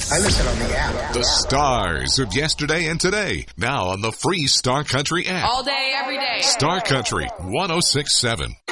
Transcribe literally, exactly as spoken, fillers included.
I listen on the app. The stars of yesterday and today. Now on the free Star Country app. All day, every day. Star Country one oh six point seven.